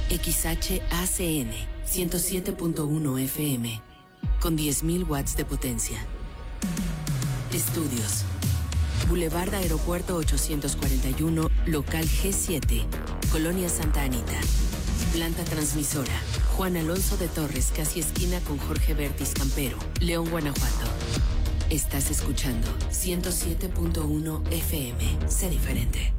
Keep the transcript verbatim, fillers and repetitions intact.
X H A C N ciento siete punto uno F M con diez mil watts de potencia. Estudios. Boulevard Aeropuerto ochocientos cuarenta y uno, local G siete, Colonia Santa Anita. Planta transmisora. Juan Alonso de Torres, casi esquina con Jorge Bertis Campero, León, Guanajuato. Estás escuchando ciento siete punto uno F M. Sé diferente.